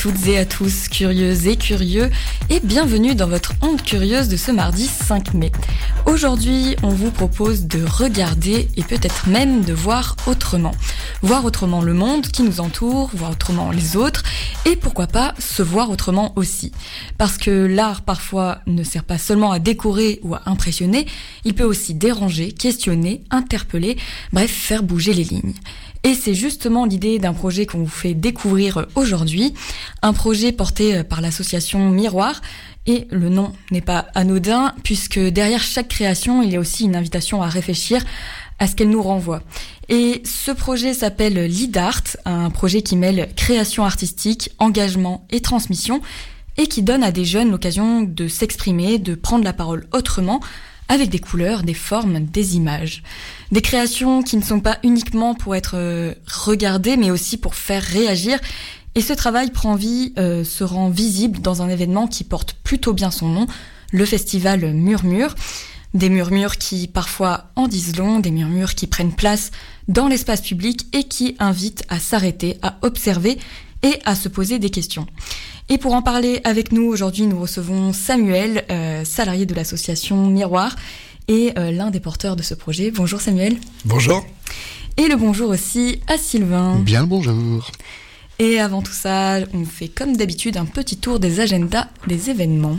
toutes et à tous, curieuses et curieux, et bienvenue dans votre onde curieuse de ce mardi 5 mai. Aujourd'hui, on vous propose de regarder et peut-être même de voir autrement. Voir autrement le monde qui nous entoure, voir autrement les autres, et pourquoi pas se voir autrement aussi. Parce que l'art parfois ne sert pas seulement à décorer ou à impressionner, il peut aussi déranger, questionner, interpeller, bref, faire bouger les lignes. Et c'est justement l'idée d'un projet qu'on vous fait découvrir aujourd'hui, un projet porté par l'association Miroir, et le nom n'est pas anodin, puisque derrière chaque création, il y a aussi une invitation à réfléchir à ce qu'elle nous renvoie. Et ce projet s'appelle Lidart, un projet qui mêle création artistique, engagement et transmission, et qui donne à des jeunes l'occasion de s'exprimer, de prendre la parole autrement, avec des couleurs, des formes, des images. Des créations qui ne sont pas uniquement pour être regardées, mais aussi pour faire réagir. Et ce travail prend vie, se rend visible dans un événement qui porte plutôt bien son nom, le festival Murmure. Des murmures qui parfois en disent long, des murmures qui prennent place dans l'espace public et qui invitent à s'arrêter, à observer et à se poser des questions. Et pour en parler avec nous aujourd'hui, nous recevons Samuel, salarié de l'association Miroir et l'un des porteurs de ce projet. Bonjour Samuel. Bonjour. Et le bonjour aussi à Sylvain. Bien le bonjour. Et avant tout ça, on fait comme d'habitude un petit tour des agendas des événements.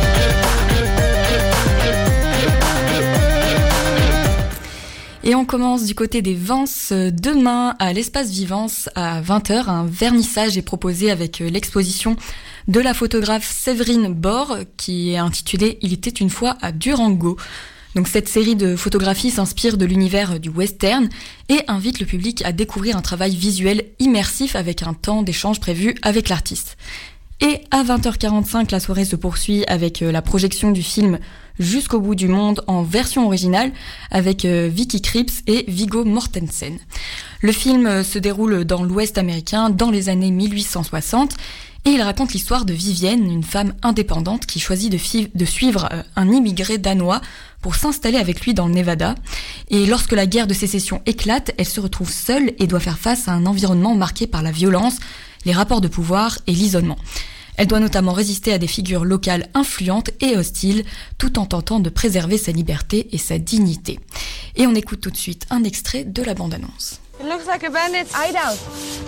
Et on commence du côté des Vences. Demain, à l'Espace Vivance, à 20h, un vernissage est proposé avec l'exposition de la photographe Séverine Bord, qui est intitulée « Il était une fois à Durango ». Donc cette série de photographies s'inspire de l'univers du western et invite le public à découvrir un travail visuel immersif avec un temps d'échange prévu avec l'artiste. Et à 20h45, la soirée se poursuit avec la projection du film Jusqu'au bout du monde en version originale avec Vicky Krieps et Viggo Mortensen. Le film se déroule dans l'Ouest américain dans les années 1860 et il raconte l'histoire de Vivienne, une femme indépendante qui choisit de suivre un immigré danois pour s'installer avec lui dans le Nevada. Et lorsque la guerre de sécession éclate, elle se retrouve seule et doit faire face à un environnement marqué par la violence, les rapports de pouvoir et l'isolement. Elle doit notamment résister à des figures locales influentes et hostiles, tout en tentant de préserver sa liberté et sa dignité. Et on écoute tout de suite un extrait de la bande-annonce. It looks like a bandit's hideout.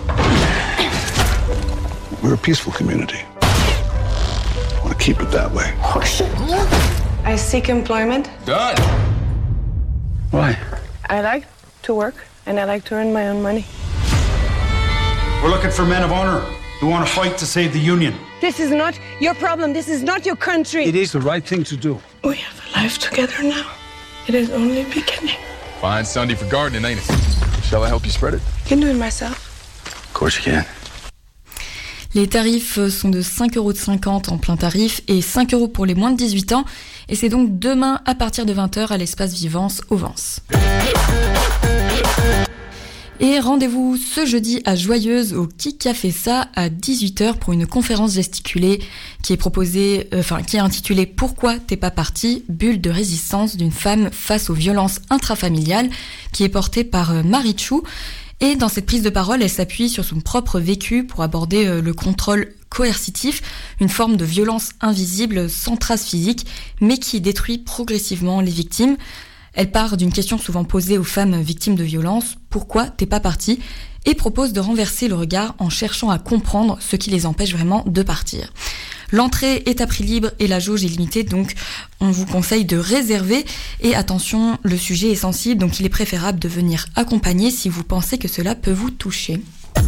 We're a peaceful community. I want to keep it that way. Oh, shit. I seek employment. Done. Why? I like to work, and I like to earn my own money. We're looking for men of honor who want to fight to save the Union. This is not your problem. This is not your country. It is the right thing to do. We have a life together now. It is only beginning. Fine Sunday for gardening, ain't it? Shall I help you spread it? I can do it myself. Of course you can. Les tarifs sont de 5,50€ en plein tarif et 5€ pour les moins de 18 ans. Et c'est donc demain à partir de 20h à l'Espace Vivance au Vence. Et rendez-vous ce jeudi à Joyeuse au Qui a fait ça à 18h pour une conférence gesticulée qui est intitulée Pourquoi t'es pas parti ? Bulle de résistance d'une femme face aux violences intrafamiliales, qui est portée par Marie Chou. Et dans cette prise de parole, elle s'appuie sur son propre vécu pour aborder le contrôle coercitif, une forme de violence invisible sans trace physique, mais qui détruit progressivement les victimes. Elle part d'une question souvent posée aux femmes victimes de violences, pourquoi t'es pas partie ? Et propose de renverser le regard en cherchant à comprendre ce qui les empêche vraiment de partir. L'entrée est à prix libre et la jauge est limitée, donc on vous conseille de réserver. Et attention, le sujet est sensible, donc il est préférable de venir accompagner si vous pensez que cela peut vous toucher.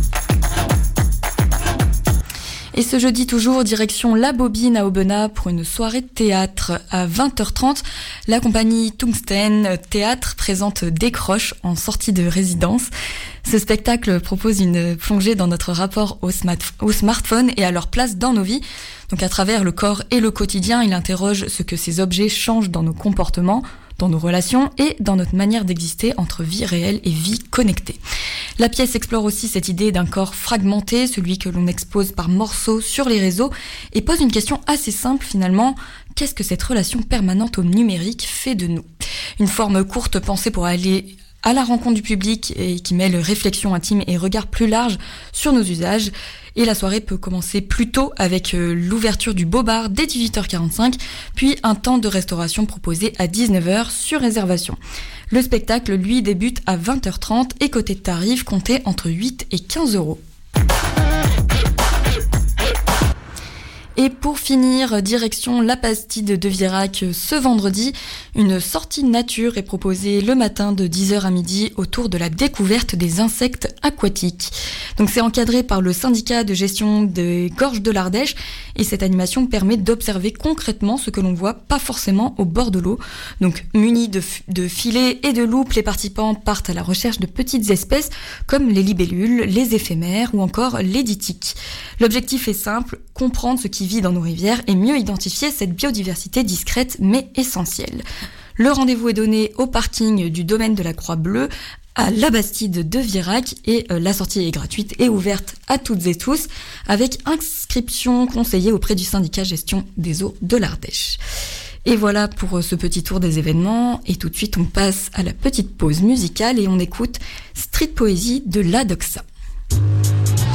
Et ce jeudi toujours, direction La Bobine à Aubenas pour une soirée de théâtre à 20h30. La compagnie Tungsten Théâtre présente Décroche en sortie de résidence. Ce spectacle propose une plongée dans notre rapport au smartphone et à leur place dans nos vies. Donc à travers le corps et le quotidien, il interroge ce que ces objets changent dans nos comportements, dans nos relations et dans notre manière d'exister entre vie réelle et vie connectée. La pièce explore aussi cette idée d'un corps fragmenté, celui que l'on expose par morceaux sur les réseaux, et pose une question assez simple finalement, qu'est-ce que cette relation permanente au numérique fait de nous ? Une forme courte pensée pour aller à la rencontre du public et qui mêle réflexion intime et regard plus large sur nos usages. Et la soirée peut commencer plus tôt avec l'ouverture du Beau Bar dès 18h45, puis un temps de restauration proposé à 19h sur réservation. Le spectacle, lui, débute à 20h30 et côté tarif, comptez entre 8 et 15 €. Et pour finir, direction la Bastide de Virac ce vendredi. Une sortie nature est proposée le matin de 10h à midi autour de la découverte des insectes aquatiques. Donc c'est encadré par le syndicat de gestion des gorges de l'Ardèche et cette animation permet d'observer concrètement ce que l'on voit pas forcément au bord de l'eau. Donc munis de filets et de loupes, les participants partent à la recherche de petites espèces comme les libellules, les éphémères ou encore les ditiques. L'objectif est simple, comprendre ce qui vit dans nos rivières et mieux identifier cette biodiversité discrète mais essentielle. Le rendez-vous est donné au parking du domaine de la Croix-Bleue à la Bastide de Virac et la sortie est gratuite et ouverte à toutes et tous avec inscription conseillée auprès du syndicat gestion des eaux de l'Ardèche. Et voilà pour ce petit tour des événements et tout de suite on passe à la petite pause musicale et on écoute Street Poésie de La Doxa.